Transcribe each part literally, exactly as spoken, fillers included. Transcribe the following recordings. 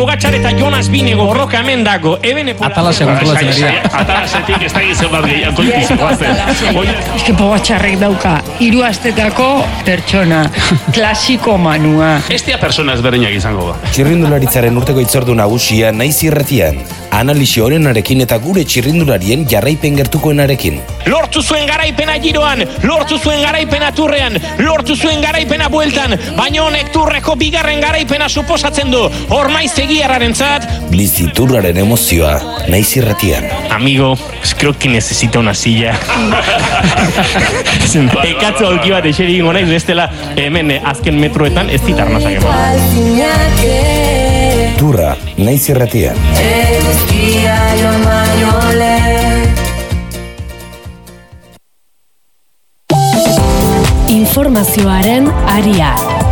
Pogačar eta Jonas Binego borroka hemen dago. Atalasen kontrolatzen ari da. Atalasetik ez da gizio bat gehiago ikusten. Eske Pogačarrek dauka hiru astetako pertsona, klasiko manua. Estia persona ezberdinak izango da. Txirrindularitzaren urteko itzordu nagusia Naiz Irratian. Analisi honenarekin eta gure txirrindularien jarraipen gertukoenarekin. Lortu zuen garaipena giroan, lortu zuen garaipena turrean, lortu zuen garaipena bueltan, baina honek turreko bigarren garaipena suposatzen du. Hormaiz egiarrarentzat. Blizi turraren emozioa Naiz Irratian. Amigo, creo que necesita una silla. Ekatzo aulki bat eseri gingo naiz bestela hemen azken metroetan ez dit arnazak eman. Turra Naiz Irratian. Informazioaren aria.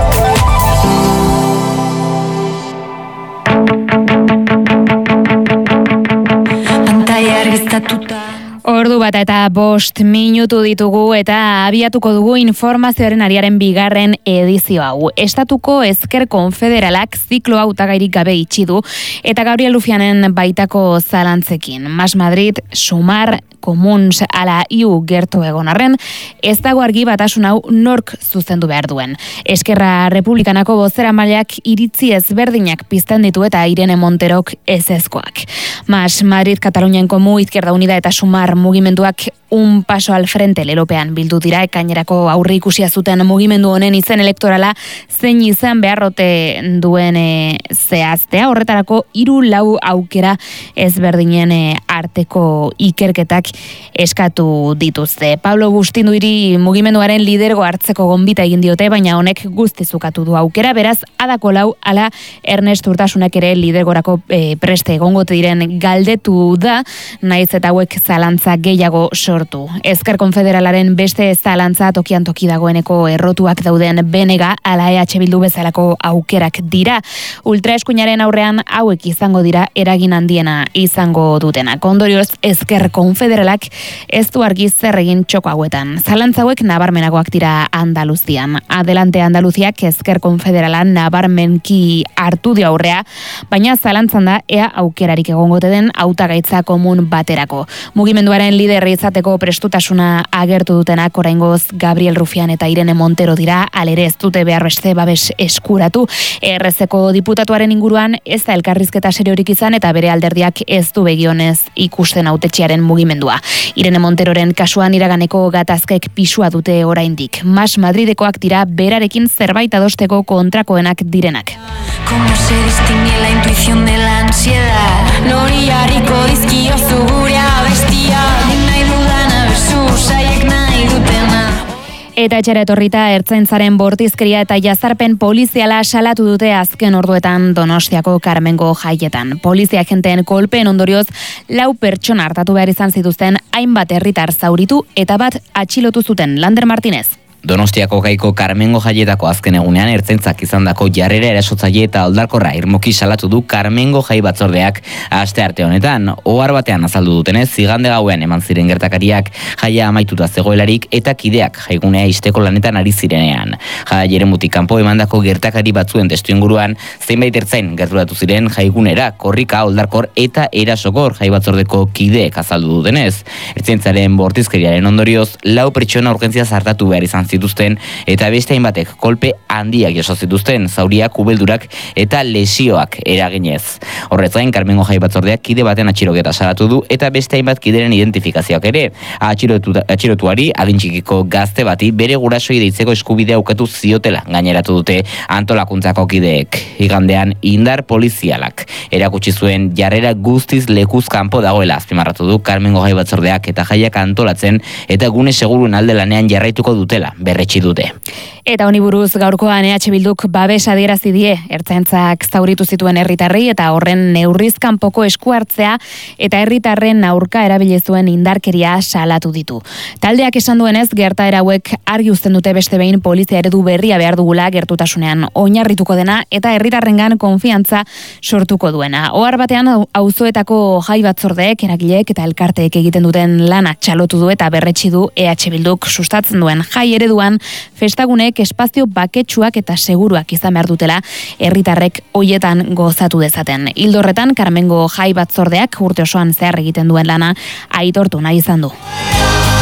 Pantaila argiztatuta. Ordu bat eta bost minutu ditugu eta abiatuko dugu informazioaren ariaren bigarren edizio hau. Estatuko Ezker Konfederalak ziklo hautagairik gabe itxi du eta Gabriel Rufianen baitako zalantzekin. Mas Madrid, Sumar, Komuns ala iu gertu egon arren, ez dago argi batasun hau nork zuzendu behar duen. Eskerra Republikanako bozeramaileak iritzi ezberdinak pizten ditu eta Irene Monterok ezezkoak. Mas Madrid, Katalunian Komu, Izquierda Unida eta Sumar mugimenduak un paso al frente lelopean bildu dira ekainerako aurre ikusia zuten mugimendu honen izen elektorala zein izan beharrote duen e, zehaztea. Horretarako hiru lau aukera ezberdinen e, arteko ikerketak eskatu dituzte. Pablo Bustinduiri mugimenduaren lidergo hartzeko gonbita egin diote, baina honek guztizukatu du aukera, beraz adako lau ala Ernest Urtasunak ere lidergorako e, preste egongote diren galdetu da, naiz eta hauek zalantza gehiago sortu. Ezker Konfederalaren beste zalantza tokian toki dagoeneko errotuak dauden Benega ala E H Bildu bezalako aukerak dira. Ultraeskuinaren aurrean hauek izango dira eragin handiena izango dutenak. Ondorioz Ezker Konfederalak ez du argi zer egin txoko hauetan. Zalantza hauek nabarmenagoak dira Andaluzian. Adelante Andaluziak Ezker Konfederala nabarmenki hartu dio aurrea, baina zalantzan da ea aukerarik egongote den hautagaitza komun baterako. Mugimenduaren liderri izateko prestutasuna agertu dutenak oraingoz Gabriel Rufian eta Irene Montero dira, alere ez dute behar beste babes eskuratu. Errezeko diputatuaren inguruan ez da elkarrizketa seriorik izan eta bere alderdiak ez du begionez ikusten hautetxearen mugimendua. Irene Monteroren kasuan iraganeko gatazkek pisua dute oraindik. Mas Madridekoak dira berarekin zerbait adosteko kontrakoenak direnak. Como se distingue la intuición de la ansiedad. Nori jarriko dizkiozu gure abestia. Nahi dudana versus haiek nahi dutena. Eta etxera etorrita ertzaintzaren bortizkeria eta jazarpen poliziala salatu dute azken orduetan Donostiako Karmengo jaietan. Polizia agenteen kolpeen ondorioz lau pertsona hartatu behar izan zituzten, hainbat herritar zauritu eta bat atxilotu zuten. Lander Martinez. Donostiako gaiko Karmengo jaietako azken egunean ertzaintzak izandako jarrera erasotzaile eta aldarkorra irmoki salatu du Karmengo jai batzordeak aste arte honetan. Ohar batean azaldu dutenez, igande gauean eman ziren gertakariak jaia amaituta zegoelarik eta kideak jaigunea isteko lanetan ari zirenean. Jai eremutik kanpo emandako gertakari batzuen testuinguruan zeinbait ertzain gerturatu ziren jaigunera, korrika, oldarkor eta erasokor jai batzordeko kideek azaldu dutenez. Ertzaintzaren bortizkeriaren ondorioz lau pertsona urgentzia zartatu behar izan zituzten eta beste hainbatek kolpe handiak jaso zituzten, zauriak, ubeldurak eta lesioak eraginez. Horrez gain, Karmengo jai batzordeak kide baten atxiloketa salatu du eta beste hainbat kideren identifikazioak ere. Atxilotu, atxilotuari adintxikiko gazte bati bere gurasoi deitzeko eskubidea ukatu ziotela gaineratu dute antolakuntzako kideek. Igandean indar polizialak erakutsi zuen jarrera guztiz lekuz kanpo dagoela azpimarratu du Karmengo jai batzordeak eta jaiak antolatzen eta gune seguruen alde lanean jarraituko dutela berretsi dute. Eta honi buruz gaurkoan E H Bilduk babes adierazi die ertzaintzak zauritu zituen herritarrei eta horren neurriz kanpoko esku hartzea eta herritarren aurka erabili zuen indarkeria salatu ditu. Taldeak esan duenez gertaera hauek argi uzten dute beste behin polizia eredu berria behar dugula gertutasunean oinarrituko dena eta herritarrengan konfiantza sortuko duena. Ohar batean auzoetako jai batzordeek, eragileek eta elkarteek egiten duten lana txalotu du eta berretsi du E H Bilduk sustatzen duen jai eredu ereduan festagunek espazio baketsuak eta seguruak izan behar dutela herritarrek hoietan gozatu dezaten. Ildo horretan, Karmengo Jai Batzordeak urte osoan zehar egiten duen lana aitortu nahi izan du.